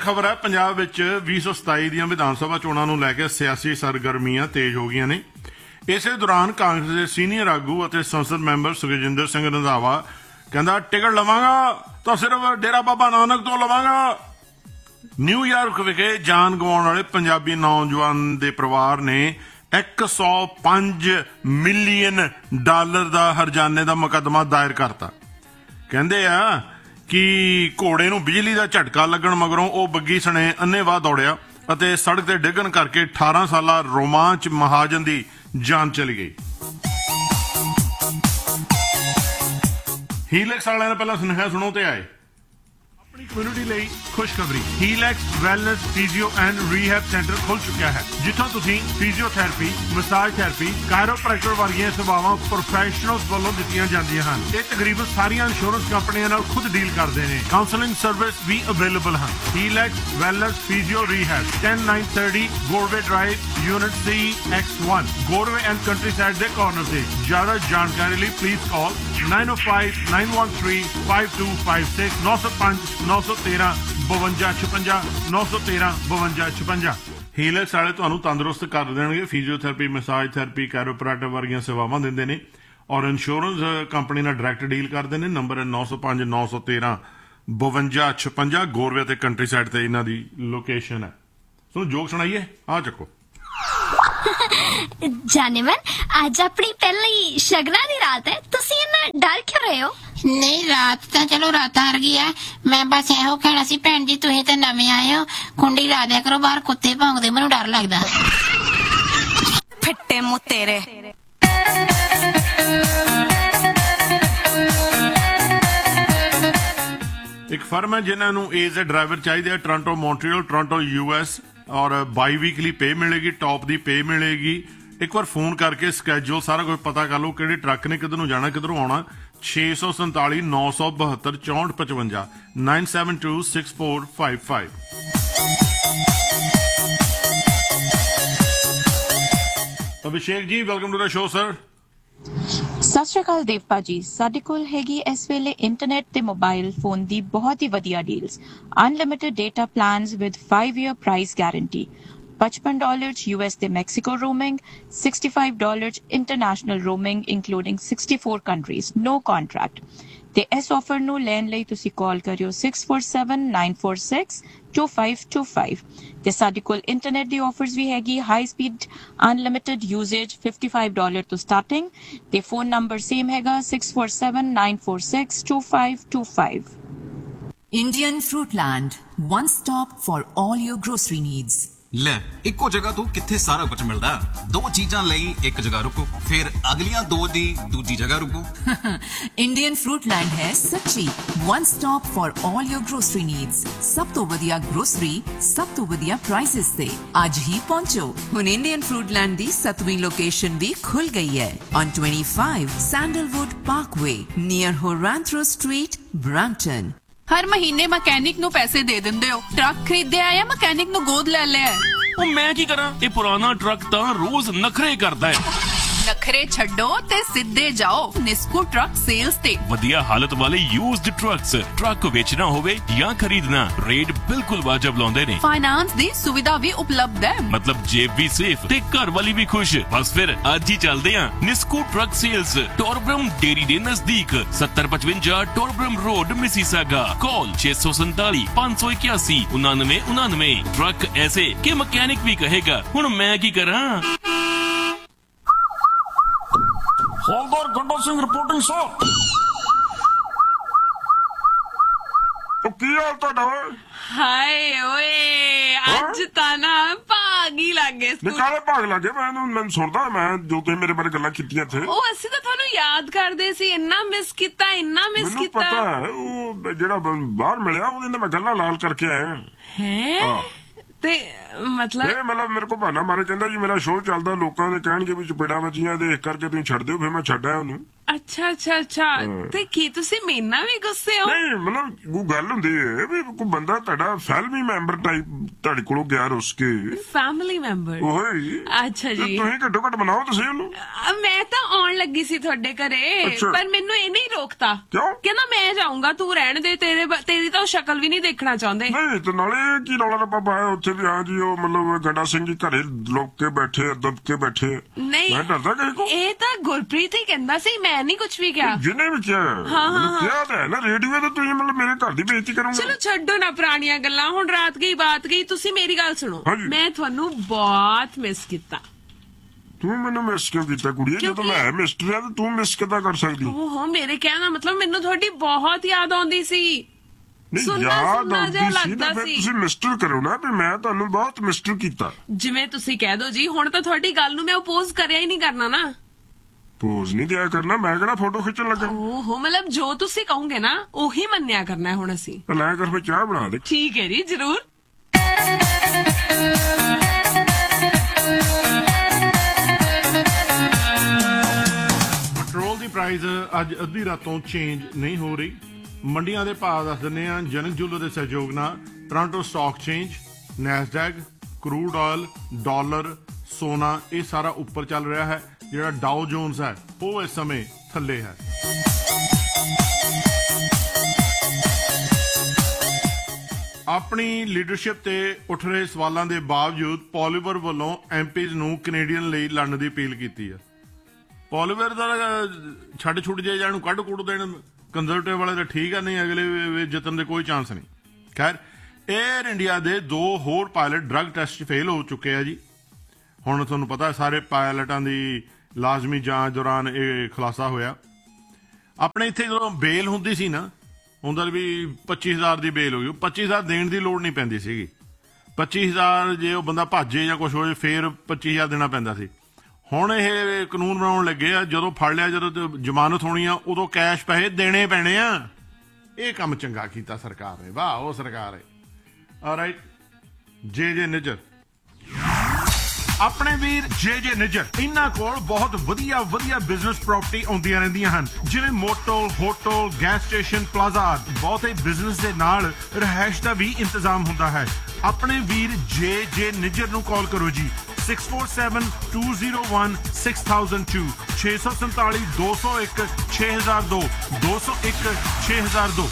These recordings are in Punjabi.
खबर है पंजाब विच 2027 ਦੀਆਂ ਵਿਧਾਨ ਸਭਾ ਚੋਣਾਂ ਨੂੰ ਲੈ ਕੇ ਸਿਆਸੀ ਸਰਗਰਮੀਆਂ ਤੇਜ਼ ਹੋ ਗਈਆਂ ਨੇ। ਇਸੇ ਦੌਰਾਨ ਕਾਂਗਰਸ ਦੇ ਸੀਨੀਅਰ ਆਗੂ ਅਤੇ ਸੰਸਦ ਮੈਂਬਰ ਸੁਖਜਿੰਦਰ ਸਿੰਘ ਰੰਧਾਵਾ ਕਹਿੰਦਾ ਟਿਕਟ ਲਵਾਂਗਾ ਤਾਂ ਸਿਰਫ ਡੇਰਾ ਬਾਬਾ ਨਾਨਕ ਤੋਂ ਲਵਾਂਗਾ। ਨਿਊਯਾਰਕ ਵਿਖੇ ਜਾਨ ਗਵਾਉਣ ਵਾਲੇ ਪੰਜਾਬੀ ਨੌਜਵਾਨ ਦੇ ਪਰਿਵਾਰ ਨੇ $105 ਮਿਲੀਅਨ ਦਾ ਹਰਜਾਨੇ ਦਾ ਮੁਕੱਦਮਾ ਦਾਇਰ ਕਰਤਾ। ਕਹਿੰਦੇ ਆ ਕਿ ਘੋੜੇ ਨੂੰ ਬਿਜਲੀ ਦਾ ਝਟਕਾ ਲੱਗਣ ਮਗਰੋਂ ਉਹ ਬੱਗੀ ਸਣੇ ਅੰਨ੍ਹੇਵਾਹ ਦੌੜਿਆ ਅਤੇ ਸੜਕ ਤੇ ਡਿੱਗਣ ਕਰਕੇ 18 ਸਾਲਾ ਰੋਮਾਂਚ ਮਹਾਜਨ ਦੀ ਜਾਨ ਚਲੀ ਗਈ। ਹੀਲੈਕਸ ਵਾਲਿਆਂ ਨੇ ਪਹਿਲਾਂ ਸੁਨੇਹਾ ਸੁਣੋ ਤੇ ਆਏ। अपनी कम्युनिटी ਲਈ ਖੁਸ਼ਖਬਰੀ ਹੀਲੈਕਸ wellness physio and rehab centre ਖੁੱਲ ਚੁੱਕਿਆ ਹੈ, ਜਿੱਥੋਂ ਤੁਸੀਂ ਫਿਜ਼ੀਓਥੈਰੇਪੀ, ਮਸਾਜ ਥੈਰੇਪੀ, ਕਾਇਰੋਪ੍ਰੈਕਟਰ ਵਰਗੀਆਂ ਸੇਵਾਵਾਂ ਪ੍ਰੋਫੈਸ਼ਨਲਸ ਵੱਲੋਂ ਦਿੱਤੀਆਂ ਜਾਂਦੀਆਂ ਹਨ। ਇਹ ਤਕਰੀਬਨ ਸਾਰੀਆਂ ਇੰਸ਼ੋਰੈਂਸ ਕੰਪਨੀਆਂ ਨਾਲ ਖੁਦ ਡੀਲ ਕਰਦੇ ਨੇ। ਕਾਉਂਸਲਿੰਗ ਸਰਵਿਸ ਵੀ ਅਵੇਲੇਬਲ ਹਨ। ਹੀਲੈਕਸ wellness physio rehab 10930 ਗੋਰਵੇ drive unit C X1 ਗੋਰਵੇ and countryside ਦੇ ਕਾਰਨਰ ਤੇ। ਜ਼ਿਆਦਾ ਜਾਣਕਾਰੀ ਲਈ ਪਲੀਜ਼ ਕਾਲ 905 913 5256 905 913 5256 913 5256। ਹੀਲੈਕਸ ਵਾਲੇ ਤੁਹਾਨੂੰ ਤੰਦਰੁਸਤ ਕਰ ਦੇਣਗੇ। ਫਿਜ਼ੀਓਥੈਰੇਪੀ, ਮਸਾਜ ਥੈਰੇਪੀ, ਕਾਇਰੋਪ੍ਰੈਕਟਰ ਵਰਗੀਆਂ ਸੇਵਾਵਾਂ ਦਿੰਦੇ ਨੇ ਔਰ ਇੰਸ਼ੋਰੈਂਸ ਕੰਪਨੀ ਨਾਲ ਡਾਇਰੈਕਟ ਡੀਲ ਕਰਦੇ ਨੇ। ਨੰਬਰ ਹੈ 905 913 5256 ਗੋਰਵੇ ਤੇ ਕੰਟਰੀ ਸਾਈਡ ਤੇ ਇਹਨਾਂ ਦੀ ਲੋਕੇਸ਼ਨ ਹੈ। ਤੁਹਾਨੂੰ ਜੋਕ ਸੁਣਾਈਏ, ਆ ਚੱਕੋ। ਜਾਨੇਮਨ ਅੱਜ ਆਪਣੀ ਪਹਿਲੀ ਸ਼ਗਨਾਂ ਦੀ ਰਾਤ ਹੈ, ਤੁਸੀਂ ਇੰਨਾ ਡਰ ਕਿਉਂ ਰਹੇ ਹੋ? ਨਹੀਂ ਰਾਤ ਤਾਂ ਚਲੋ ਰਾਤ ਹਾਰ ਗਈ ਆ। ਮੈਂ ਬਸ ਇਹੋ ਕਹਿਣਾ ਸੀ ਭੈਣ ਜੀ ਤੁਸੀਂ ਤਾਂ ਨਵੇਂ ਆਏ ਹੋ, ਕੁੰਡੀ ਲਾ ਦਿਆ ਕਰੋ, ਬਾਹਰ ਕੁੱਤੇ ਭੌਂਕਦੇ ਮੈਨੂੰ ਡਰ ਲੱਗਦਾ। ਫਿੱਟੇ ਮੂੰਹ ਤੇਰੇ। ਇੱਕ ਫਰਮ ਹੈ ਜਿਨ੍ਹਾਂ ਨੂੰ ਏਜ਼ ਡਰਾਈਵਰ ਚਾਹੀਦੇ ਆ, ਟੋਰਾਂਟੋ, ਮੌਂਟਰੀਅਲ, ਟੋਰਾਂਟੋ US, ਔਰ ਬਾਈ ਵੀਕਲੀ ਪੇ ਮਿਲੇਗੀ, ਟੌਪ ਦੀ ਪੇ ਮਿਲੇਗੀ। ਇੱਕ ਵਾਰ ਫੋਨ ਕਰਕੇ ਸਕੈਜੂਲ ਸਾਰਾ ਕੁਝ ਪਤਾ ਕਰ ਲਓ, ਕਿਹੜੇ ਟਰੱਕ ਨੇ ਕਿੱਧਰ ਨੂੰ ਜਾਣਾ ਕਿੱਧਰੋਂ ਆਉਣਾ। 647 972 6455 972 6455। ਅਭਿਸ਼ੇਕ ਜੀ, welcome to the show sir. ਸਤਿ ਸ਼੍ਰੀ ਅਕਾਲ ਦੇਵਪਾ ਜੀ। ਸਾਡੇ ਕੋਲ ਹੈਗੀ ਇਸ ਵੇਲੇ ਇੰਟਰਨੈਟ ਤੇ ਮੋਬਾਈਲ ਫੋਨ ਦੀ ਬਹੁਤ ਹੀ ਵਧੀਆ deals. Unlimited data plans with 5-year price guarantee. $55 US ਤੇ Mexico roaming, $65 international roaming including 64 countries, no contract। ਤੇ ਇਸ ਆਫਰ ਨੂੰ ਲੈਣ ਲਈ ਤੁਸੀਂ ਕਾਲ ਕਰਿਓ 6479462525। ਤੇ ਸਾਡੇ ਕੋਲ ਇੰਟਰਨੈਟ ਦੀ ਆਫਰਸ ਵੀ ਹੈਗੀ, ਹਾਈ ਸਪੀਡ ਅਨਲਿਮਿਟਿਡ ਯੂਜ਼ੇਜ $55 ਤੋਂ ਸਟਾਰਟਿੰਗ। ਤੇ ਫੋਨ ਨੰਬਰ ਸੇਮ ਹੈਗਾ 6479462525। Indian Fruitland, one stop for all your grocery needs. ਲੈ ਇੱਕੋ ਜਗ੍ਹਾ ਤੋਂ ਕਿੱਥੇ ਸਾਰਾ ਕੁਝ ਮਿਲਦਾ। ਦੋ ਚੀਜ਼ਾਂ ਲਈ ਇੱਕ ਜਗ੍ਹਾ ਰੁਕੋ, ਫਿਰ ਅਗਲੀਆਂ ਦੋ ਦੀ ਦੂਜੀ ਜਗ੍ਹਾ ਰੁਕੋ। Indian Fruitland ਹੈ ਸੱਚੀ one stop for all your grocery needs। ਸਭ ਤੋਂ ਵਧੀਆ ਗਰੋਸਰੀ, ਸਭ ਤੋਂ ਵਧੀਆ ਪ੍ਰਾਈਸਿਸ ਤੇ। ਅੱਜ ਹੀ ਪਹੁੰਚੋ। ਹੁਣ Indian Fruitland ਦੀ 7ਵੀਂ ਲੋਕੇਸ਼ਨ ਵੀ ਖੁੱਲ ਗਈ ਹੈ on 25 Sandalwood Parkway near Horantro Street, Brampton। ਹਰ ਮਹੀਨੇ ਮਕੈਨਿਕ ਨੂੰ ਪੈਸੇ ਦੇ ਦਿੰਦੇ ਹੋ। ਟਰੱਕ ਖਰੀਦਿਆ ਜਾਂ ਮਕੈਨਿਕ ਨੂੰ ਗੋਦ ਲੈ ਲਿਆ? ਉਹ ਮੈਂ ਕੀ ਕਰਾਂ, ਇਹ ਪੁਰਾਣਾ ਟਰੱਕ ਤਾਂ ਰੋਜ਼ ਨਖਰੇ ਕਰਦਾ ਹੈ। ਨਖਰੇ ਛੱਡੋ ਤੇ ਸਿੱਧੇ ਜਾਓ ਨਿਸਕੂ ਟਰੱਕ ਸੇਲਸ ਤੇ। ਵਧੀਆ ਹਾਲਤ ਵਾਲੇ ਯੂਜ਼ਡ ਟਰੱਕਸ, ਟਰੱਕ ਵੇਚਣਾ ਹੋਵੇ ਜਾਂ ਖਰੀਦਣਾ, ਰੇਟ ਬਿਲਕੁਲ ਵਾਜਬ ਲਾਉਂਦੇ ਨੇ। ਫਾਈਨਾਂਸ ਦੀ ਸੁਵਿਧਾ ਵੀ ਉਪਲਬਧ ਹੈ, ਮਤਲਬ ਜੇਬ ਵੀ ਸੇਫ ਤੇ ਘਰ ਵਾਲੀ ਵੀ ਖੁਸ਼। ਬਸ ਫਿਰ ਅੱਜ ਹੀ ਚੱਲਦੇ ਆਂ ਨਿਸਕੂ ਟਰੱਕ ਸੇਲਸ, ਟੋਰਬਰਮ ਡੇਰੀ ਦੇ ਨਜ਼ਦੀਕ, 7055 ਟੋਰਬਰਮ ਰੋਡ, ਮਿਸੀਸਾਗਾ। ਕਾਲ 647 581 9999। ਟਰੱਕ ਐਸੇ ਕਿ ਮਕੈਨਿਕ ਵੀ ਕਹੇਗਾ ਹੁਣ ਮੈਂ ਕੀ ਕਰਾਂ। ਹੌਲਦਾਰ ਗੰਡਾ ਸਿੰਘ ਰਿਪੋਰਟਿੰਗ ਸਰ। ਕੀ ਹਾਲ ਤੁਹਾਡਾ? ਹਾਏ ਓਏ ਅੱਜ ਤਾਂ ਨਾ ਭਾਗ ਹੀ ਲੱਗ ਗਏ। ਨਿਕਾਲੇ ਭਾਗ ਲੱਗੇ। ਮੈਨੂੰ ਸੁਣਦਾ ਮੈਂ ਜੋ ਤੁਸੀਂ ਮੇਰੇ ਬਾਰੇ ਗੱਲਾਂ ਕੀਤੀਆਂ ਇੱਥੇ। ਉਹ ਅਸੀਂ ਤਾਂ ਤੁਹਾਨੂੰ ਯਾਦ ਕਰਦੇ ਸੀ, ਇੰਨਾ ਮਿਸ ਕੀਤਾ, ਇੰਨਾ ਮਿਸ ਕੀਤਾ। ਮੈਨੂੰ ਪਤਾ ਹੈ, ਉਹ ਜਿਹੜਾ ਬਾਹਰ ਮਿਲਿਆ ਉਹਦੇ ਨਾਲ ਮੈਂ ਗੱਲਾਂ ਲਾਲ ਕਰਕੇ ਆਇਆ ਹੈ। ਤੇ ਮਤਲਬ ਮੇਰੇ ਕੋਲ ਬਹਾਨਾ ਮਾਰੇ ਕਹਿੰਦਾ ਜੀ ਮੇਰਾ ਸ਼ੋਅ ਚੱਲਦਾ, ਲੋਕਾਂ ਨੇ ਕਹਿਣਗੇ ਵੀ ਚਪੇੜਾਂ ਵੱਜੀਆਂ ਤੇ ਇਸ ਕਰਕੇ ਤੁਸੀਂ ਛੱਡ ਦਿਓ। ਫਿਰ ਮੈਂ ਛੱਡਿਆ ਉਹਨੂੰ। ਅੱਛਾ ਅੱਛਾ ਅੱਛਾ ਤੇ ਕੀ ਤੁਸੀਂ ਮੇਰੇ ਨਾਲ ਵੀ ਗੁੱਸੇ ਹੋ? ਨਹੀਂ ਮਤਲਬ ਕੋਈ ਗੱਲ ਹੁੰਦੀ ਹੈ ਵੀ ਕੋਈ ਬੰਦਾ ਤੁਹਾਡਾ ਫੈਮਿਲੀ ਮੈਂਬਰ ਟਾਈਪ ਤੁਹਾਡੇ ਕੋਲੋਂ ਗਿਆ ਰੁੱਸ ਕੇ। Family member? ਓਏ ਅੱਛਾ ਜੀ। ਤੁਸੀਂ ਘੱਟੋ ਘੱਟ ਬਣਾਓ ਤੁਸੀਂ ਉਹਨੂੰ। ਮੈਂ ਤਾਂ ਆਉਣ ਲੱਗੀ ਸੀ ਤੁਹਾਡੇ ਘਰੇ ਪਰ ਮੈਨੂੰ ਇਹ ਨਹੀਂ ਰੋਕਤਾ। ਕਿਉਂ? ਕਹਿੰਦਾ ਮੈਂ ਜਾਊਂਗਾ ਤੂੰ ਰਹਿਣ ਦੇ, ਤੇਰੀ ਤਾਂ ਸ਼ਕਲ ਵੀ ਨਹੀਂ ਦੇਖਣਾ ਚਾਹੁੰਦੇ। ਨਹੀਂ ਤੇ ਨਾਲੇ ਕੀ ਰੌਲਾ ਰੱਪਾ ਪਾਇਆ ਉੱਥੇ ਵੀ? ਹਾਂ ਜੀ ਉਹ ਮਤਲਬ ਗੰਡਾ ਸਿੰਘ ਜੀ ਘਰੇ ਲੁੱਕ ਕੇ ਬੈਠੇ ਦਬ ਕੇ ਬੈਠੇ। ਨਹੀਂ ਮੈਂ ਡਰਦਾ ਕਿਸੇ ਕੋ। ਇਹ ਤਾਂ ਗੁਰਪ੍ਰੀਤ ਹੀ ਕਹਿੰਦਾ ਸੀ, ਮੈਂ ਨਹੀਂ ਕੁਝ ਵੀ ਕਿਹਾ। ਜਿਹਨੇ ਵੀ ਕਿਹਾ ਕਿਹਾ ਤਾਂ ਹੈ ਨਾ ਰੇਡੀਓ ਤੇ ਤੁਸੀਂ ਮਤਲਬ ਮੇਰੇ ਘਰ ਦੀ ਬੇਇੱਜ਼ਤੀ ਕਰੋਗੇ। ਚਲੋ ਛੱਡੋ ਨਾ ਪੁਰਾਣੀਆਂ ਗੱਲਾਂ, ਹੁਣ ਰਾਤ ਗਈ ਬਾਤ ਗਈ। ਤੁਸੀਂ ਮੇਰੀ ਗੱਲ ਸੁਣੋ, ਹਾਂਜੀ। ਮੈਂ ਤੁਹਾਨੂੰ ਬਹੁਤ ਮਿਸ ਕੀਤਾ। ਤੂੰ ਮੈਨੂੰ ਮਿਸ ਕਿਉਂ ਕੀਤਾ ਕੁੜੀਏ? ਜਦੋਂ ਮੈਂ ਮਿਸਟਰ ਆ ਤੇ ਤੂੰ ਮਿਸ ਕਿੱਦਾਂ ਕਰ ਸਕਦੀ? ਓਹੋ ਮੇਰੇ ਕਹਿਣ ਦਾ ਮਤਲਬ ਮੈਨੂੰ ਤੁਹਾਡੀ ਬਹੁਤ ਯਾਦ ਆਉਂਦੀ ਸੀ। ਨਹੀਂ ਯਾਦ ਆਉਂਦੀ ਸੀ ਨਾ ਫਿਰ ਤੁਸੀਂ ਮਿਸਟਰ ਕਰੋ ਨਾ ਵੀ ਮੈਂ ਤੁਹਾਨੂੰ ਬਹੁਤ ਮਿਸਟਰ ਕੀਤਾ। ਜਿਵੇਂ ਤੁਸੀਂ ਕਹਿ ਦੋ ਜੀ, ਹੁਣ ਤਾਂ ਤੁਹਾਡੀ ਗੱਲ ਨੂੰ ਮੈਂ ਅਪੋਜ਼ ਕਰਿਆ ਹੀ ਨਹੀਂ ਕਰਨਾ ਨਾ। ਪੋਜ਼ ਨਹੀਂ ਦਿਆ ਕਰਨਾ, ਮੈਂ ਕਿਹੜਾ ਫੋਟੋ ਖਿੱਚਣ ਲੱਗਾ। ਓਹੋ ਮਤਲਬ ਜੋ ਤੁਸੀਂ ਕਹੋਗੇ ਨਾ ਉਹੀ ਮੰਨਿਆ ਕਰਨਾ ਹੁਣ ਅਸੀਂ। ਲੈ ਕਰ ਫਿਰ ਚਾਹ ਬਣਾ ਦੇ। ਠੀਕ ਹੈ ਜੀ ਜ਼ਰੂਰ। ਪੈਟਰੋਲ ਦੀ ਪ੍ਰਾਈਸ ਅੱਜ ਅੱਧੀ ਰਾਤੋਂ ਚੇਂਜ ਨਹੀਂ ਹੋ ਰਹੀ। ਮੰਡੀਆਂ ਦੇ ਭਾਅ ਦੱਸ ਦਿੰਦੇ ਆ। ਜਨਕ ਜੂਲਰ ਦੇ ਸਹਿਯੋਗ ਨਾਲ Toronto stock change, Nasdaq, crude oil, dollar, ਸੋਨਾ ਇਹ ਸਾਰਾ ਉੱਪਰ ਚੱਲ ਰਿਹਾ ਹੈ। ਜਿਹੜਾ ਡਾਓ ਜੋਨਸ ਹੈ ਉਹ ਇਸ ਸਮੇਂ ਥੱਲੇ ਹੈ। ਆਪਣੀ ਲੀਡਰਸ਼ਿਪ ਤੇ ਉੱਠ ਰਹੇ ਸਵਾਲਾਂ ਦੇ ਬਾਵਜੂਦ ਪੋਲੀਵਰ ਵੱਲੋਂ ਐਮਪੀਜ਼ ਨੂੰ ਕੈਨੇਡੀਅਨ ਲਈ ਲੜਨ ਦੀ ਅਪੀਲ ਕੀਤੀ ਹੈ। ਪੋਲੀਵਰ ਦਾ ਛੱਡ ਛੁੱਟ ਜੇ ਜਾਂ ਕੱਢ ਕੁੱਟ ਦੇਣ ਕੰਜ਼ਰਵੇਟਿਵ ਵਾਲੇ ਤਾਂ ਠੀਕ ਆ, ਨਹੀਂ ਅਗਲੇ ਜਿੱਤਣ ਦੇ ਕੋਈ ਚਾਂਸ ਨਹੀਂ। ਖੈਰ ਏਅਰ ਇੰਡੀਆ ਦੇ 2 ਹੋਰ ਪਾਇਲਟ ਡਰੱਗ ਟੈਸਟ ਫੇਲ ਹੋ ਚੁੱਕੇ ਆ ਜੀ। ਹੁਣ ਤੁਹਾਨੂੰ ਪਤਾ ਸਾਰੇ ਪਾਇਲਟਾਂ ਦੀ ਲਾਜ਼ਮੀ ਜਾਂਚ ਦੌਰਾਨ ਇਹ ਖੁਲਾਸਾ ਹੋਇਆ। ਆਪਣੇ ਇੱਥੇ ਜਦੋਂ ਬੇਲ ਹੁੰਦੀ ਸੀ ਨਾ ਉਹਦਾ ਵੀ 25,000 ਦੀ ਬੇਲ ਹੋ ਗਈ। 25,000 ਦੇਣ ਦੀ ਲੋੜ ਨਹੀਂ ਪੈਂਦੀ ਸੀਗੀ। 25,000 ਜੇ ਉਹ ਬੰਦਾ ਭਾਜੇ ਜਾਂ ਕੁਛ ਹੋਏ ਫੇਰ 25,000 ਦੇਣਾ ਪੈਂਦਾ ਸੀ। ਹੁਣ ਇਹ ਕਾਨੂੰਨ ਬਣਾਉਣ ਲੱਗੇ ਆ ਜਦੋਂ ਫੜ ਲਿਆ, ਜਦੋਂ ਜ਼ਮਾਨਤ ਹੋਣੀ ਆ ਉਦੋਂ ਕੈਸ਼ ਪੈਸੇ ਦੇਣੇ ਪੈਣੇ ਆ। ਇਹ ਕੰਮ ਚੰਗਾ ਕੀਤਾ ਸਰਕਾਰ ਨੇ, ਵਾਹ ਉਹ ਸਰਕਾਰ ਹੈ। ਆਲਰਾਈਟ ਜੇ ਨਿੱਜਰ, ਆਪਣੇ ਵੀਰ ਜੇ ਨਿੱਜਰ, ਇਹਨਾਂ ਕੋਲ ਬਹੁਤ ਵਧੀਆ ਬਿਜ਼ਨਸ ਪ੍ਰਾਪਰਟੀ ਆਉਂਦੀਆਂ ਰਹਿੰਦੀਆਂ ਹਨ, ਜਿਵੇਂ motel, hotel, gas station, plaza. ਬਹੁਤੇ ਬਿਜ਼ਨਸ ਦੇ ਨਾਲ ਰਹਿائش ਦਾ ਵੀ ਇੰਤਜ਼ਾਮ ਹੁੰਦਾ ਹੈ। ਆਪਣੇ ਵੀਰ ਜੇ ਨਿੱਜਰ ਨੂੰ ਕਾਲ ਕਰੋ ਜੀ 647-201-6002 647 201 6002 201 6002।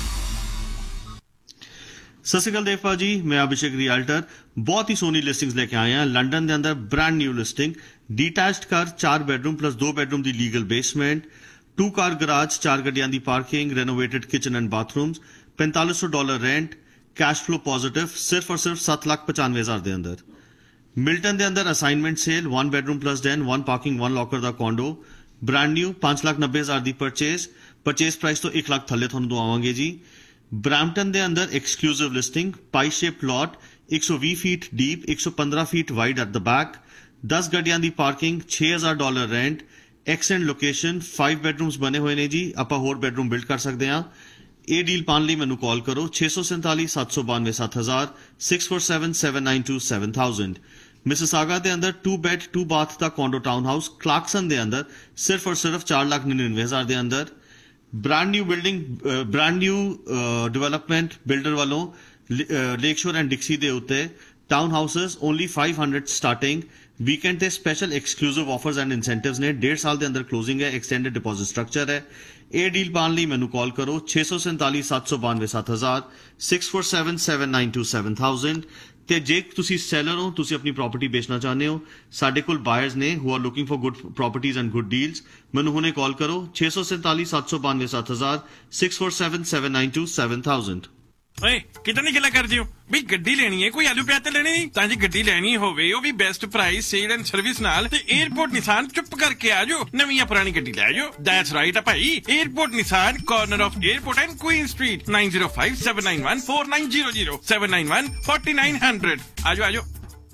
ਸਤਿ ਸ਼੍ਰੀ ਅਕਾਲ ਦੇਵਪਾ ਜੀ, ਮੈਂ ਅਭਿਸ਼ੇਕ ਰਿਆਲਟਰ। ਬਹੁਤ ਹੀ ਸੋਹਣੀ ਲਿਸਟਿੰਗਸ ਲੈ ਕੇ ਆਏ ਹਾਂ। ਲੰਡਨ ਦੇ ਅੰਦਰ ਬ੍ਰਾਂਡ ਨਿਊ ਲਿਸਟਿੰਗ, ਡੀਟੈਚਡ ਘਰ 4 ਬੈਡਰੂਮ ਪਲੱਸ 2 ਬੈਡਰੂਮ ਦੀ ਲੀਗਲ ਬੇਸਮੈਂਟ, 2 ਕਾਰ ਗਰਾਜ, 4 ਗੱਡੀਆਂ ਦੀ parking, ਰੈਨੋਵੇਟਡ kitchen and bathrooms, $4500 rent, cash flow positive, ਸਿਰਫ ਔਰ ਸਿਰਫ 7,95,000 ਦੇ ਅੰਦਰ। ਮਿਲਟਨ ਦੇ ਅੰਦਰ assignment sale, 1 bedroom plus den, 1 parking, 1 locker ਦਾ ਕੋਂਡੋ, ਬ੍ਰਾਂਡ ਨਿਊ, 5,90,000 ਦੀ ਪਰਚੇਸ ਪ੍ਰਾਈਸ ਤੋਂ 1 ਲੱਖ ਥੱਲੇ ਤੁਹਾਨੂੰ ਦਵਾਵਾਂਗੇ ਜੀ। ਬ੍ਰੈਂਪਟਨ ਦੇ ਅੰਦਰ exclusive listing, Bhai shape plot, 120 feet deep, 115 feet wide at the back, 10 ਗੱਡੀਆਂ ਦੀ ਪਾਰਕਿੰਗ, $6,000 ਰੈਂਟ, ਐਕਸੈਂਟ ਲੋਕੇਸ਼ਨ, 5 ਬੈਡਰੂਮਸ ਬਣੇ ਹੋਏ ਨੇ ਜੀ। ਆਪਾਂ ਹੋਰ ਬੈਡਰੂਮ ਬਿਲਡ ਕਰ ਸਕਦੇ ਹਾਂ। ਇਹ ਡੀਲ ਪਾਉਣ ਲਈ ਮੈਨੂੰ ਕਾਲ ਕਰੋ 647-792-7000 647-792-7000। ਮਿਸਿਸਾਗਾ ਦੇ ਅੰਦਰ 2 ਬੈਡ 2 ਬਾਥ ਦਾ ਕੋਂਡੋ ਟਾਊਨ ਹਾਊਸ, ਕਲਾਰਕਸਨ ਦੇ ਅੰਦਰ ਸਿਰਫ ਔਰ ਸਿਰਫ 4,99,000 ਦੇ ਅੰਦਰ। Brand new building, brand new development builder ਵੱਲੋਂ ਲੇਕ ਸ਼ੋਰ ਐਂਡ ਡਿਕਸੀ ਦੇ ਉੱਤੇ town houses only 500 starting. Weekend ਤੇ special exclusive offers and incentives ਨੇ। 1.5 ਸਾਲ ਦੇ ਅੰਦਰ ਕਲੋਜ਼ਿੰਗ ਹੈ, ਐਕਸਟੈਂਡਡ ਡਿਪੋਜ਼ਿਟ ਸਟਰਕਚਰ ਹੈ। ਇਹ ਡੀਲ ਪਾਉਣ ਲਈ ਮੈਨੂੰ ਕਾਲ ਕਰੋ 647-792-7000 647-792-7000। ਤੇ ਜੇ ਤੁਸੀਂ ਸੈਲਰ ਹੋ, ਤੁਸੀਂ ਆਪਣੀ ਪ੍ਰਾਪਰਟੀ ਵੇਚਣਾ ਚਾਹੁੰਦੇ ਹੋ, ਸਾਡੇ ਕੋਲ ਬਾਇਰਸ ਨੇ who are looking for good properties and good deals. ਮੈਨੂੰ ਹੁਣੇ ਕਾਲ ਕਰੋ 647-792-7000 647-792-7000। ਓਏ ਕਿਦਾਂ ਦੀ ਗੱਲਾਂ ਕਰਦੇ ਹੋ ਵੀ ਗੱਡੀ ਲੈਣੀ ਹੈ, ਕੋਈ ਆਲੂ ਪਿਆਜ਼ ਤੇ ਲੈਣੇ ਨਹੀਂ। ਤਾਂ ਜੇ ਗੱਡੀ ਲੈਣੀ ਹੋਵੇ ਉਹ ਵੀ best price, sale and service ਨਾਲ, ਤੇ 에어ਪੋਰਟ ਨਿਸਾਨ ਚੁੱਪ ਕਰਕੇ ਆ ਜਾਓ, ਨਵੀਂ ਜਾਂ ਪੁਰਾਣੀ ਗੱਡੀ ਲੈ ਜਾਓ। ਦੈਟਸ ਰਾਈਟ ਆ ਭਾਈ, airport Nissan, corner of airport and Queen street, 9057914900 7914900। ਆਜੋ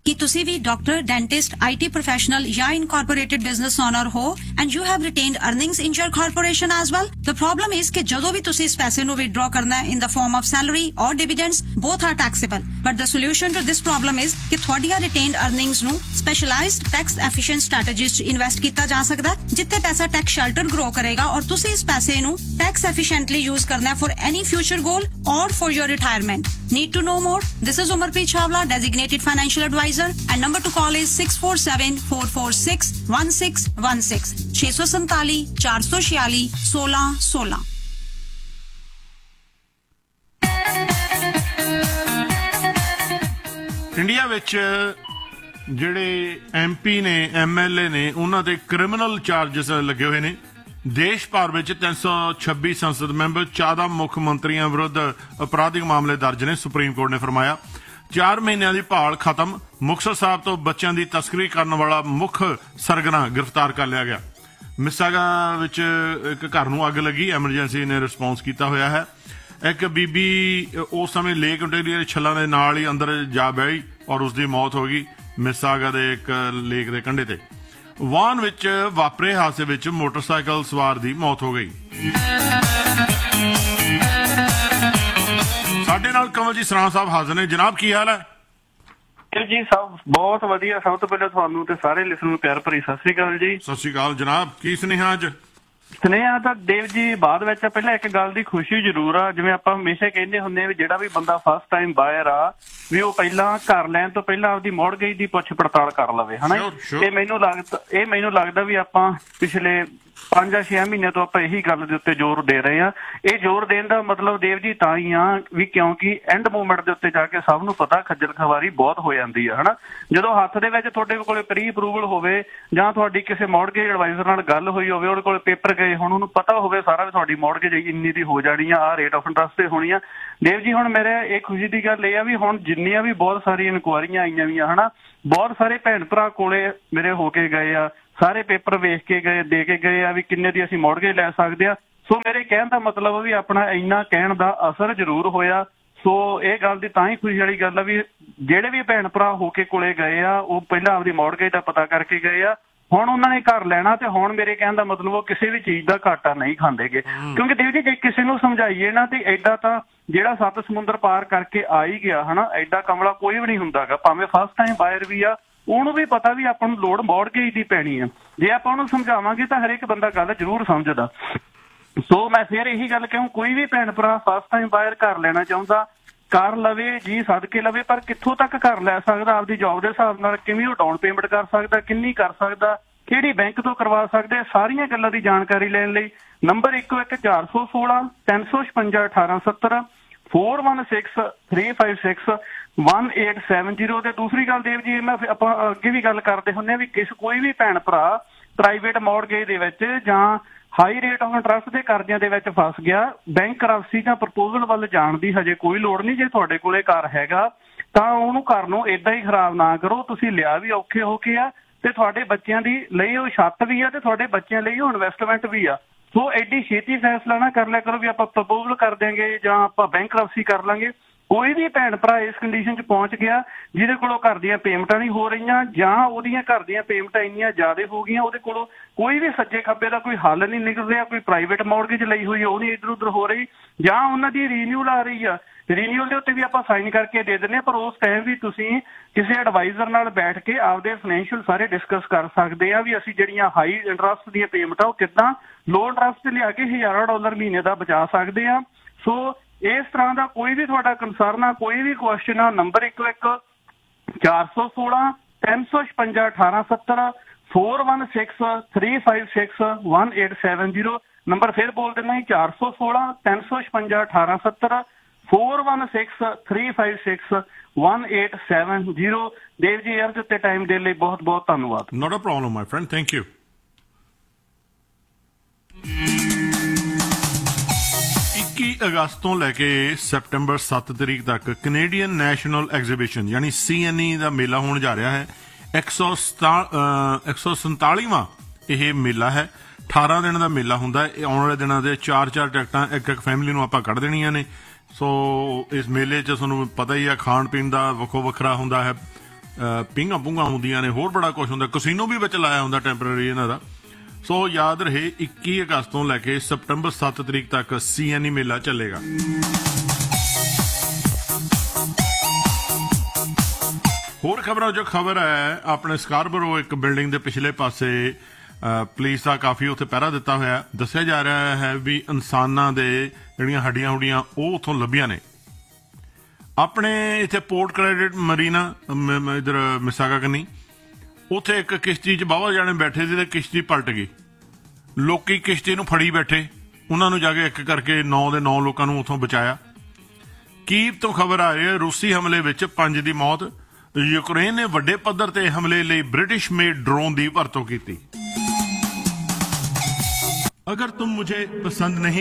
ਕਿ ਤੁਸੀਂ ਵੀ ਡਾਕਟਰ, ਡੈਂਟਿਸਟ, IT ਪ੍ਰੋਫੈਸ਼ਨਲ ਜਾਂ ਇਨਕੋਰਪੋਰੇਟਡ ਬਿਜ਼ਨਸ ਓਨਰ ਹੋ and you have ਰਿਟੇਨਡ earnings in your corporation as well. The problem is ਕਿ ਜਦੋਂ ਵੀ ਤੁਸੀਂ ਇਸ ਪੈਸੇ ਨੂੰ ਵਿਦਡਰਾ ਕਰਨਾ ਹੈ ਇਨ ਦ ਫਾਰਮ ਆਫ ਸੈਲਰੀ ਔਰ ਡਿਵੀਡੈਂਡਸ, both are taxable. But the solution to this problem is ਕਿ ਤੁਹਾਡੀਆਂ ਰਿਟੇਨਡ ਅਰਨਿੰਗਸ ਨੂੰ ਸਪੈਸ਼ਲਾਈਜ਼ਡ ਟੈਕਸ ਐਫੀਸ਼ੀਐਂਟ ਸਟ੍ਰੈਟੇਜੀਜ਼ 'ਚ ਇਨਵੈਸਟ ਕੀਤਾ ਜਾ ਸਕਦਾ, ਜਿੱਥੇ ਪੈਸਾ ਟੈਕਸ ਸ਼ੈਲਟਰ ਗਰੋ ਕਰੇਗਾ ਔਰ ਤੁਸੀਂ ਇਸ ਪੈਸੇ ਨੂੰ ਟੈਕਸ ਐਫੀਸ਼ੀਐਂਟਲੀ ਯੂਜ਼ ਕਰਨਾ for any future goal or for your retirement. Need to know more? This is Umarpreet Chawla, designated financial advisor, and number to call is 647-446-1616 647 446 1616। India ਵਿੱਚ ਜਿਹੜੇ MP ਨੇ, MLA ਨੇ, ਉਹਨਾਂ ਤੇ ਕ੍ਰਿਮੀਨਲ ਚਾਰਜਸ ਲੱਗੇ ਹੋਏ ਨੇ। ਦੇਸ਼ ਭਰ ਵਿੱਚ 326 ਸੰਸਦ ਮੈਂਬਰ, 14 ਮੁੱਖ ਮੰਤਰੀਆਂ ਵਿਰੁੱਧ ਅਪਰਾਧਿਕ ਮਾਮਲੇ ਦਰਜ ਨੇ। ਸੁਪਰੀਮ ਕੋਰਟ ਨੇ ਫਰਮਾਇਆ 4 ਮਹੀਨਿਆਂ ਦੀ ਭਾਲ ਖਤਮ। ਮੁਕਤਸਰ ਸਾਹਿਬ ਤੋਂ ਬੱਚਿਆਂ ਦੀ ਤਸਕਰੀ ਕਰਨ ਵਾਲਾ ਮੁੱਖ ਸਰਗਨਾ ਗ੍ਰਿਫਤਾਰ ਕਰ ਲਿਆ ਗਿਆ। ਮਿਸਾਗਾ ਵਿੱਚ ਇੱਕ ਘਰ ਨੂੰ ਅੱਗ ਲੱਗੀ, ਐਮਰਜੈਂਸੀ ਨੇ ਰਿਸਪੌਂਸ ਕੀਤਾ ਹੋਇਆ ਹੈ। ਇੱਕ ਬੀਬੀ ਉਸ ਸਮੇਂ ਲੇਕ ontario ਦੇ ਛੱਲਾਂ ਦੇ ਨਾਲ ਹੀ ਅੰਦਰ ਜਾ ਬਹਿ ਔਰ ਉਸਦੀ ਮੌਤ ਹੋ ਗਈ ਮਿਸਾਗਾ ਦੇ ਇੱਕ ਲੇਕ ਦੇ ਕੰਢੇ ਤੇ। ਵਾਹਨ ਵਿੱਚ ਵਾਪਰੇ ਹਾਦਸੇ ਵਿੱਚ ਮੋਟਰਸਾਈਕਲ ਸਵਾਰ ਦੀ ਮੌਤ ਹੋ ਗਈ। ਸਾਡੇ ਨਾਲ ਕੰਵਲਜੀਤ ਸਰਾਂ ਸਾਹਿਬ ਹਾਜ਼ਰ ਨੇ। ਜਨਾਬ ਕੀ ਹਾਲ ਹੈ? ਜੀ ਸਭ ਬਹੁਤ ਵਧੀਆ। ਸਭ ਤੋਂ ਪਹਿਲਾਂ ਤੁਹਾਨੂੰ ਤੇ ਸਾਰੇ ਲਿਸਨਰ ਨੂੰ ਪਿਆਰ ਭਰੀ ਸਤਿ ਸ੍ਰੀ ਅਕਾਲ ਜੀ। ਸਤਿ ਸ੍ਰੀ ਅਕਾਲ ਜਨਾਬ। ਕੀ ਸੁਨੇਹਾ ਅੱਜ? ਸੁਨੇਹਾ ਤਾਂ ਦੇਵ ਜੀ ਬਾਅਦ ਵਿੱਚ ਪਹਿਲਾਂ ਇੱਕ ਗੱਲ ਦੀ ਖੁਸ਼ੀ ਜ਼ਰੂਰ ਆ, ਜਿਵੇਂ ਆਪਾਂ ਹਮੇਸ਼ਾ ਕਹਿੰਦੇ ਹੁੰਦੇ ਆ ਵੀ ਜਿਹੜਾ ਵੀ ਬੰਦਾ ਫਸਟ ਟਾਈਮ ਬਾਇਰ ਆ ਵੀ ਉਹ ਪਹਿਲਾਂ ਘਰ ਲੈਣ ਤੋਂ ਪਹਿਲਾਂ ਆਪਦੀ ਮੌਰਗੇਜ ਦੀ ਪੁੱਛ ਪੜਤਾਲ ਕਰ ਲਵੇ, ਹਨਾ। ਇਹ ਮੈਨੂੰ ਲੱਗਦਾ ਵੀ ਆਪਾਂ ਪਿਛਲੇ 5 ਜਾਂ 6 ਮਹੀਨੇ ਤੋਂ ਆਪਾਂ ਇਹੀ ਗੱਲ ਦੇ ਉੱਤੇ ਜ਼ੋਰ ਦੇ ਰਹੇ ਆ। ਇਹ ਜ਼ੋਰ ਦੇਣ ਦਾ ਮਤਲਬ ਦੇਵ ਜੀ ਤਾਂ ਹੀ ਆ ਵੀ ਕਿਉਂਕਿ ਐਂਡ ਮੂਵਮੈਂਟ ਦੇ ਉੱਤੇ ਜਾ ਕੇ ਸਭ ਨੂੰ ਪਤਾ ਖੱਜਲ ਖਵਾਰੀ ਬਹੁਤ ਹੋ ਜਾਂਦੀ ਆ, ਹਨਾ। ਜਦੋਂ ਹੱਥ ਦੇ ਵਿੱਚ ਤੁਹਾਡੇ ਕੋਲੇ ਪ੍ਰੀ ਅਪਰੂਵਲ ਹੋਵੇ ਜਾਂ ਤੁਹਾਡੀ ਕਿਸੇ ਮੌਰਗੇਜ ਐਡਵਾਈਜ਼ਰ ਨਾਲ ਗੱਲ ਹੋਈ ਹੋਵੇ, ਉਹਦੇ ਕੋਲ ਪੇਪਰ ਗਏ ਹੁਣ, ਉਹਨੂੰ ਪਤਾ ਹੋਵੇ ਸਾਰਾ ਵੀ ਤੁਹਾਡੀ ਮੌਰਗੇਜ ਇੰਨੀ ਦੀ ਹੋ ਜਾਣੀ ਆ, ਰੇਟ ਆਫ ਇੰਟਰਸਟ ਤੇ ਹੋਣੀ ਆ। ਦੇਵ ਜੀ ਹੁਣ ਮੇਰੇ ਇਹ ਖੁਸ਼ੀ ਦੀ ਗੱਲ ਇਹ ਆ ਵੀ ਹੁਣ ਜਿੰਨੀਆਂ ਵੀ ਬਹੁਤ ਸਾਰੀਆਂ ਇਨਕੁਆਇਰੀਆਂ ਆਈਆਂ ਵੀ ਆ, ਹਨਾ, ਬਹੁਤ ਸਾਰੇ ਭੈਣ ਭਰਾ ਕੋਲੇ ਮੇਰੇ ਹੋ ਕੇ ਗਏ ਆ, ਸਾਰੇ ਪੇਪਰ ਵੇਖ ਕੇ ਗਏ, ਦੇ ਕੇ ਗਏ ਆ ਵੀ ਕਿੰਨੇ ਦੀ ਅਸੀਂ ਮੌਰਗੇਜ ਲੈ ਸਕਦੇ ਆ। ਸੋ ਮੇਰੇ ਕਹਿਣ ਦਾ ਮਤਲਬ ਵੀ ਆਪਣਾ ਇੰਨਾ ਕਹਿਣ ਦਾ ਅਸਰ ਜ਼ਰੂਰ ਹੋਇਆ। ਸੋ ਇਹ ਗੱਲ ਦੀ ਤਾਂ ਹੀ ਖੁਸ਼ੀ ਵਾਲੀ ਗੱਲ ਆ ਵੀ ਜਿਹੜੇ ਵੀ ਭੈਣ ਭਰਾ ਹੋ ਕੇ ਕੋਲੇ ਗਏ ਆ ਉਹ ਪਹਿਲਾਂ ਆਪਦੀ ਮੌਰਗੇਜ ਦਾ ਪਤਾ ਕਰਕੇ ਗਏ ਆ। ਹੁਣ ਉਹਨਾਂ ਨੇ ਘਰ ਲੈਣਾ ਤੇ ਹੁਣ ਮੇਰੇ ਕਹਿਣ ਦਾ ਮਤਲਬ ਉਹ ਕਿਸੇ ਵੀ ਚੀਜ਼ ਦਾ ਘਾਟਾ ਨਹੀਂ ਖਾਂਦੇਗੇ, ਕਿਉਂਕਿ ਦੇਵ ਜੀ ਜੇ ਕਿਸੇ ਨੂੰ ਸਮਝਾਈਏ ਨਾ ਤੇ ਏਦਾਂ ਤਾਂ ਜਿਹੜਾ 7 ਸਮੁੰਦਰ ਪਾਰ ਕਰਕੇ ਆ ਹੀ ਗਿਆ, ਹਨਾ, ਏਡਾ ਕਮਲਾ ਕੋਈ ਵੀ ਨਹੀਂ ਹੁੰਦਾਗਾ। ਭਾਵੇਂ ਫਸਟ ਟਾਈਮ ਬਾਇਰ ਵੀ ਆ, ਉਹਨੂੰ ਵੀ ਪਤਾ ਵੀ ਆਪਾਂ ਨੂੰ ਲੋੜ ਮੌਰਗੇਜ ਦੀ ਪੈਣੀ ਆ। ਜੇ ਆਪਾਂ ਉਹਨੂੰ ਸਮਝਾਵਾਂਗੇ ਤਾਂ ਹਰੇਕ ਬੰਦਾ ਗੱਲ ਜ਼ਰੂਰ ਸਮਝਦਾ। ਸੋ ਮੈਂ ਫਿਰ ਇਹੀ ਗੱਲ ਕਹੂੰ, ਕੋਈ ਵੀ ਭੈਣ ਭਰਾ ਫਸਟ ਟਾਈਮ ਬਾਇਰ ਕਰ ਲੈਣਾ ਚਾਹੁੰਦਾ ਕਰ ਲਵੇ ਜੀ, ਸਦਕੇ ਲਵੇ, ਪਰ ਕਿੱਥੋਂ ਤੱਕ ਕਰ ਲੈ ਸਕਦਾ, ਆਪਦੀ ਜੌਬ ਦੇ ਹਿਸਾਬ ਨਾਲ ਕਿਵੇਂ ਉਹ ਡਾਊਨ ਪੇਮੈਂਟ ਕਰ ਸਕਦਾ, ਕਿੰਨੀ ਕਰ ਸਕਦਾ, ਕਿਹੜੀ ਬੈਂਕ ਤੋਂ ਕਰਵਾ ਸਕਦੇ, ਸਾਰੀਆਂ ਗੱਲਾਂ ਦੀ ਜਾਣਕਾਰੀ ਲੈਣ ਲਈ ਨੰਬਰ 11416 356 1870 4163561870 ਤੇ ਦੂਸਰੀ ਗੱਲ ਦੇਵ ਜੀ ਮੈਂ ਆਪਾਂ ਅੱਗੇ ਵੀ ਗੱਲ ਕਰਦੇ ਹੁੰਦੇ ਆ ਵੀ ਕੋਈ ਵੀ ਭੈਣ ਭਰਾ ਪ੍ਰਾਈਵੇਟ ਮੌਰਗੇਜ ਦੇ ਵਿੱਚ ਜਾਂ ਹਾਈ ਰੇਟ ਆਫ ਇੰਟਰਸਟ ਦੇ ਕਰਜ਼ਿਆਂ ਦੇ ਵਿੱਚ ਫਸ ਗਿਆ, ਬੈਂਕ ਕਰੰਸੀ ਜਾਂ ਪ੍ਰਪੋਜ਼ਲ ਵੱਲ ਜਾਣ ਦੀ ਹਜੇ ਕੋਈ ਲੋੜ ਨਹੀਂ। ਜੇ ਤੁਹਾਡੇ ਕੋਲੇ ਘਰ ਹੈਗਾ ਤਾਂ ਉਹਨੂੰ ਘਰ ਨੂੰ ਏਦਾਂ ਹੀ ਖਰਾਬ ਨਾ ਕਰੋ। ਤੁਸੀਂ ਲਿਆ ਵੀ ਔਖੇ ਹੋ ਕੇ ਆ ਤੇ ਤੁਹਾਡੇ ਬੱਚਿਆਂ ਦੀ ਲਈ ਉਹ ਛੱਤ ਵੀ ਆ ਤੇ ਤੁਹਾਡੇ ਬੱਚਿਆਂ ਲਈ ਉਹ ਇਨਵੈਸਟਮੈਂਟ ਵੀ ਆ। ਸੋ ਐਡੀ ਛੇਤੀ ਫੈਸਲਾ ਨਾ ਕਰ ਲਿਆ ਕਰੋ ਵੀ ਆਪਾਂ ਪ੍ਰਪੋਜ਼ਲ ਕਰ ਦਿਆਂਗੇ ਜਾਂ ਆਪਾਂ ਬੈਂਕ ਕਰੰਸੀ ਕਰ ਲਾਂਗੇ। ਕੋਈ ਵੀ ਭੈਣ ਭਰਾ ਇਸ ਕੰਡੀਸ਼ਨ 'ਚ ਪਹੁੰਚ ਗਿਆ ਜਿਹਦੇ ਕੋਲੋਂ ਘਰ ਦੀਆਂ ਪੇਮੈਂਟਾਂ ਨਹੀਂ ਹੋ ਰਹੀਆਂ ਜਾਂ ਉਹਦੀਆਂ ਘਰ ਦੀਆਂ ਪੇਮੈਂਟਾਂ ਇੰਨੀਆਂ ਜ਼ਿਆਦਾ ਹੋ ਗਈਆਂ, ਉਹਦੇ ਕੋਲੋਂ ਕੋਈ ਵੀ ਸੱਜੇ ਖੱਬੇ ਦਾ ਕੋਈ ਹੱਲ ਨਹੀਂ ਨਿਕਲ ਰਿਹਾ, ਕੋਈ ਪ੍ਰਾਈਵੇਟ ਮੌਰਗੇਜ ਲਈ ਹੋਈ ਉਹ ਨਹੀਂ ਇੱਧਰ ਉੱਧਰ ਹੋ ਰਹੀ, ਜਾਂ ਉਹਨਾਂ ਦੀ ਰੀਨਿਊਲ ਆ ਰਹੀ ਆ, ਰੀਨਿਊਲ ਦੇ ਉੱਤੇ ਵੀ ਆਪਾਂ ਸਾਈਨ ਕਰਕੇ ਦੇ ਦਿੰਦੇ ਹਾਂ, ਪਰ ਉਸ ਟਾਈਮ ਵੀ ਤੁਸੀਂ ਕਿਸੇ ਐਡਵਾਈਜ਼ਰ ਨਾਲ ਬੈਠ ਕੇ ਆਪਦੇ ਫਾਈਨੈਂਸ਼ੀਅਲ ਸਾਰੇ ਡਿਸਕਸ ਕਰ ਸਕਦੇ ਆ ਵੀ ਅਸੀਂ ਜਿਹੜੀਆਂ ਹਾਈ ਇੰਟਰਸਟ ਦੀਆਂ ਪੇਮੈਂਟਾਂ ਉਹ ਕਿੱਦਾਂ ਲੋ ਇੰਟਰਸਟ ਲਿਆ ਕੇ $1000 ਮਹੀਨੇ ਦਾ ਬਚਾ ਸਕਦੇ ਆ। ਸੋ ਇਸ ਤਰ੍ਹਾਂ ਦਾ ਕੋਈ ਵੀ ਤੁਹਾਡਾ ਕੰਸਰਨ ਆ, ਕੋਈ ਵੀ ਕੁਐਸਚਨ ਆ, ਨੰਬਰ 11416 356 1870 4163561870 ਨੰਬਰ ਫਿਰ ਬੋਲ ਦਿੰਦਾ 416 356 1870 4163561870। ਦੇਵ ਜੀ ਯਾਰ ਤੇ ਟਾਈਮ ਦੇਣ ਲਈ ਬਹੁਤ ਬਹੁਤ ਧੰਨਵਾਦ। Note a problem my friend, thank you. 21 ਅਗਸਤ ਤੋਂ ਲੈ ਕੇ ਸੈਪਟੈਂਬਰ 7 ਤਰੀਕ ਤੱਕ ਕੈਨੇਡੀਅਨ ਨੈਸ਼ਨਲ ਐਗਜ਼ੀਬਿਸ਼ਨ ਯਾਨੀ CNE ਦਾ ਮੇਲਾ ਹੋਣ ਜਾ ਰਿਹਾ ਹੈ। 147ਵਾਂ ਇਹ ਮੇਲਾ ਹੈ। 18 ਦਿਨ ਦਾ ਮੇਲਾ ਹੁੰਦਾ ਹੈ। ਆਉਣ ਵਾਲੇ ਦਿਨਾਂ ਦੇ 4-4 ਟਿਕਟਾਂ ਇੱਕ ਫੈਮਿਲੀ ਨੂੰ ਆਪਾਂ ਕੱਢ ਦੇਣੀਆਂ ਨੇ। ਸੋ ਇਸ ਮੇਲੇ 'ਚ ਤੁਹਾਨੂੰ ਪਤਾ ਹੀ ਆ ਖਾਣ ਪੀਣ ਦਾ ਵੱਖੋ ਵੱਖਰਾ ਹੁੰਦਾ ਹੈ। ਪਿੰਗਾਂ ਪੁੰਗਾਂ ਹੁੰਦੀਆਂ ਨੇ, ਹੋਰ ਬੜਾ ਕੁਝ ਹੁੰਦਾ, ਕਸੀਨੋ ਵੀ ਵਿੱਚ ਲਾਇਆ ਹੁੰਦਾ ਟੈਂਪਰੇਰੀ ਇਹਨਾਂ ਦਾ। ਸੋ ਯਾਦ ਰਹੇ 21 ਅਗਸਤ ਤੋਂ ਲੈ ਕੇ ਸਤੰਬਰ 7 ਤਰੀਕ ਤੱਕ CNE ਮੇਲਾ ਚੱਲੇਗਾ। ਹੋਰ ਖਬਰਾਂ ਜੋ ਖਬਰ ਹੈ ਆਪਣੇ ਸਕਾਰਬਰੋ ਇੱਕ ਬਿਲਡਿੰਗ ਦੇ ਪਿਛਲੇ ਪਾਸੇ ਪੁਲਿਸ ਦਾ ਕਾਫੀ ਉੱਥੇ ਪਹਿਰਾ ਦਿੱਤਾ ਹੋਇਆ। ਦੱਸਿਆ ਜਾ ਰਿਹਾ ਹੈ ਵੀ ਇਨਸਾਨਾਂ ਦੇ ਜਿਹੜੀਆਂ ਹੱਡੀਆਂ ਹੁੱਡੀਆਂ ਉਹ ਉੱਥੋਂ ਲੱਭੀਆਂ ਨੇ। ਆਪਣੇ ਇੱਥੇ ਪੋਰਟ ਕ੍ਰੈਡਿਟ ਮਰੀਨਾ ਇਧਰ ਮਿਸਾਗਾ ਕੰਨੀ ਉੱਥੇ ਇੱਕ ਕਿਸ਼ਤੀ 'ਚ ਬਾਹਰ ਜਾਣੇ ਬੈਠੇ ਸੀ ਤੇ ਕਿਸ਼ਤੀ ਪਲਟ ਗਈ। ਲੋਕੀ ਕਿਸ਼ਤੀ ਨੂੰ ਫੜੀ ਬੈਠੇ, ਉਹਨਾਂ ਨੂੰ ਜਾ ਕੇ ਇੱਕ ਕਰਕੇ 9 ਦੇ 9 ਲੋਕਾਂ ਨੂੰ ਉੱਥੋਂ ਬਚਾਇਆ। ਕੀਵ ਤੋਂ ਖਬਰ ਆ ਰਹੀ ਹੈ ਰੂਸੀ ਹਮਲੇ ਵਿੱਚ 5 ਦੀ ਮੌਤ। ਯੂਕਰੇਨ ਨੇ ਵੱਡੇ ਪੱਧਰ ਤੇ ਹਮਲੇ ਲਈ ਬ੍ਰਿਟਿਸ਼ ਮੇਡ ਡਰੋਨ ਦੀ ਵਰਤੋਂ ਕੀਤੀ। अगर तुम मुझे पसंद नहीं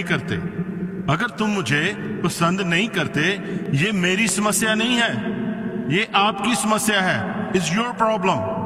करते ये मेरी समस्या नहीं है, ये आपकी समस्या है। It's your problem.